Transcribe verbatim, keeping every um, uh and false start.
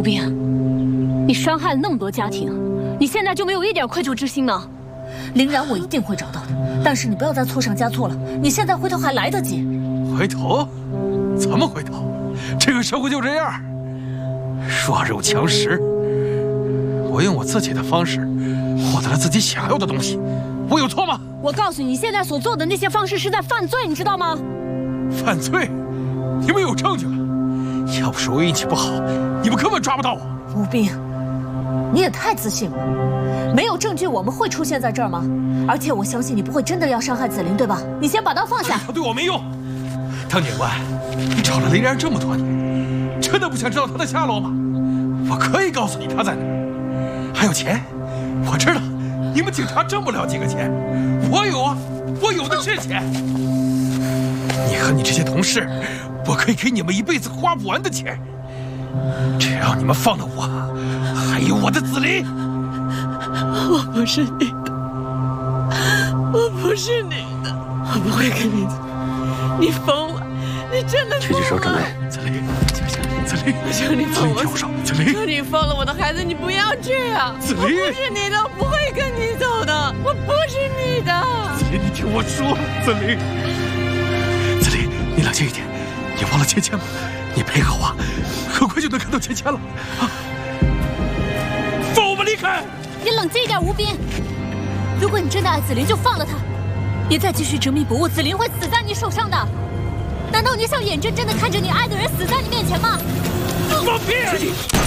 斌，你伤害了那么多家庭，你现在就没有一点愧疚之心吗？ 林然，我一定会找到的，但是你不要再错上加错了，你现在回头还来得及。 回头？怎么回头？这个社会就这样，弱肉强食。我用我自己的方式获得了自己想要的东西，我有错吗？ 我告诉你，你现在所做的那些方式是在犯罪，你知道吗？ 犯罪？你们有证据了？要不是我运气不好，你们根本抓不到我。 吴斌，你也太自信了。没有证据，我们会出现在这儿吗？而且我相信你不会真的要伤害紫菱，对吧？你先把刀放下。 他对我没用。当警官，找了林然这么多年，真的不想知道他的下落吗？我可以告诉你他在哪儿。还有钱，我知道你们警察挣不了几个钱，我有啊，我有的是钱。你和你这些同事，我可以给你们一辈子花不完的钱。只要你们放了我，还有我的紫菱。 我不是你的，我不是你的，我不会跟你的。你疯了，你真的疯了！ 举起手，准备。 紫菱，紫菱， 我求你放我！ 听我说，紫菱， 求你放了我的孩子，你不要这样！ 紫菱， 我不是你的，我不会跟你走的，我不是你的。 紫菱，你听我说，紫菱，紫菱，你冷静一点，你忘了芊芊吗？你配合我，很快就能看到芊芊了。啊！放我们离开！ 你冷静一点，吴斌。如果你真的爱紫菱，就放了她，别再继续执迷不悟，紫菱会死在你手上的。难道你想眼睁睁地看着你爱的人死在你面前吗？ 放屁！